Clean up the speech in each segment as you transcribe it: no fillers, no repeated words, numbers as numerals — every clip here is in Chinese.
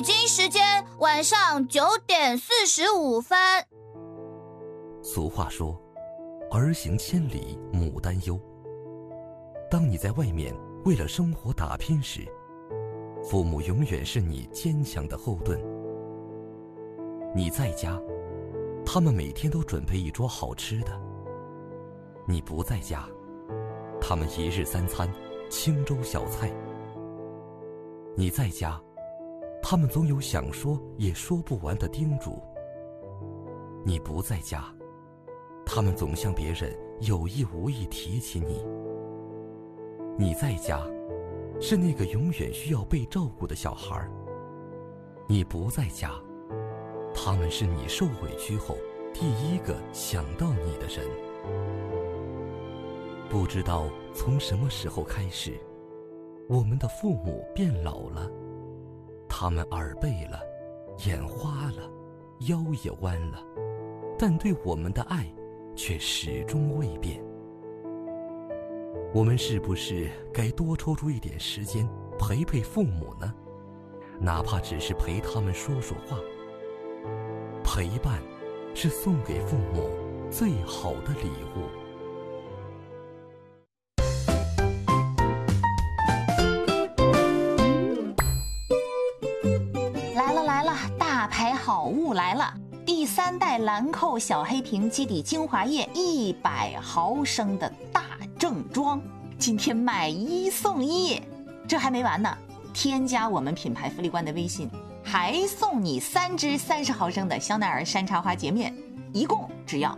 京时间晚上9:45。 俗话说，儿行千里母担忧。当你在外面为了生活打拼时，父母永远是你坚强的后盾。你在家，他们每天都准备一桌好吃的；你不在家，他们一日三餐清粥小菜。你在家，他们总有想说也说不完的叮嘱；你不在家，他们总向别人有意无意提起你。你在家，是那个永远需要被照顾的小孩；你不在家，他们是你受委屈后第一个想到你的人。不知道从什么时候开始，我们的父母变老了，他们耳背了，眼花了，腰也弯了，但对我们的爱却始终未变。我们是不是该多抽出一点时间陪陪父母呢？哪怕只是陪他们说说话。陪伴是送给父母最好的礼物。 来了，大牌好物来了！第3代兰蔻小黑瓶基底精华液100毫升的大正装，今天买1送1。这还没完呢，添加我们品牌福利官的微信，还送你3支30毫升的香奈儿山茶花洁面，一共只要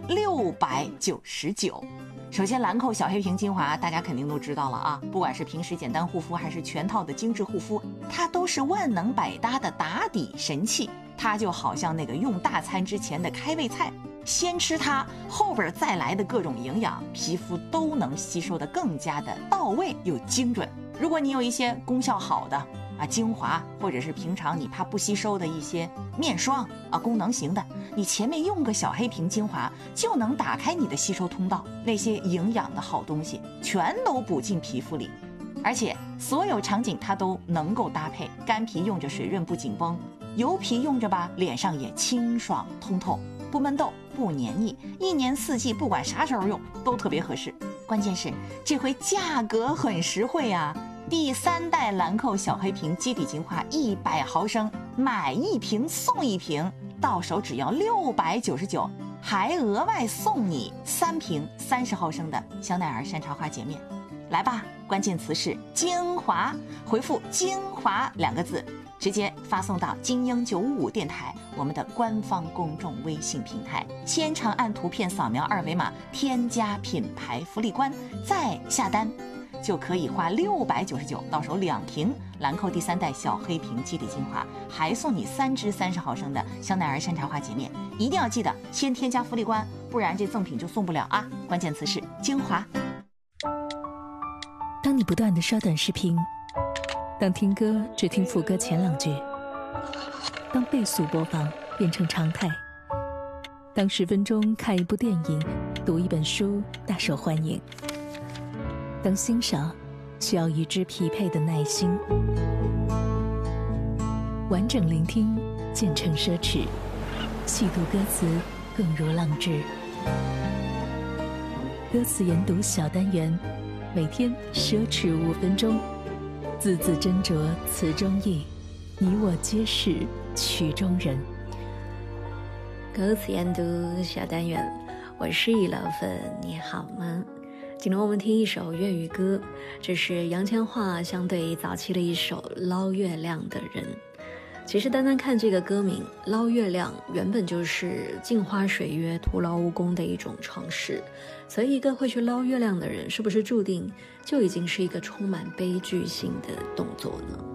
699。首先，兰蔻小黑瓶精华大家肯定都知道了啊，不管是平时简单护肤还是全套的精致护肤，它都是万能百搭的打底神器。它就好像那个用大餐之前的开胃菜，先吃它，后边再来的各种营养，皮肤都能吸收的更加的到位又精准。如果你有一些功效好的精华，或者是平常你怕不吸收的一些面霜功能型的，你前面用个小黑瓶精华就能打开你的吸收通道，那些营养的好东西全都补进皮肤里。而且所有场景它都能够搭配，干皮用着水润不紧绷，油皮用着吧脸上也清爽通透，不闷痘不黏腻，一年四季不管啥时候用都特别合适。关键是这回价格很实惠啊！第3代兰蔻小黑瓶基底精华100毫升，买1瓶送1瓶，到手只要699，还额外送你3瓶30毫升的香奈儿山茶花洁面。来吧，关键词是精华，回复精华2个字，直接发送到精英955电台我们的官方公众微信平台，现场按图片扫描2维码添加品牌福利官，再下单就可以花699，到手2瓶兰蔻第3代小黑瓶基底精华，还送你3支30毫升的香奈儿山茶花洁面。一定要记得先添加福利官，不然这赠品就送不了啊！关键词是精华。 当你不断地刷短视频，当听歌只听副歌前2句，当倍速播放变成常态，当10分钟看一部电影，读一本书大受欢迎，当欣赏需要与之匹配的耐心，完整聆听渐成奢侈，细读歌词更如浪掷。歌词研读小单元，每天奢侈5分钟，字字斟酌词中意，你我皆是曲中人。 歌词研读小单元，我是易老粉，你好吗？今天我们听一首粤语歌，这是杨千嬅相对早期的一首《捞月亮的人》。其实单单看这个歌名《捞月亮》，原本就是镜花水月徒劳无功的一种尝试，所以一个会去捞月亮的人，是不是注定就已经是一个充满悲剧性的动作呢？